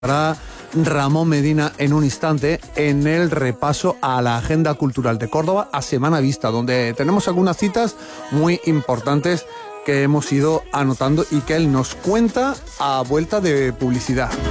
Para Ramón Medina en un instante en el repaso a la agenda cultural de Córdoba a Semana Vista, donde tenemos algunas citas muy importantes que hemos ido anotando y que él nos cuenta a vuelta de publicidad.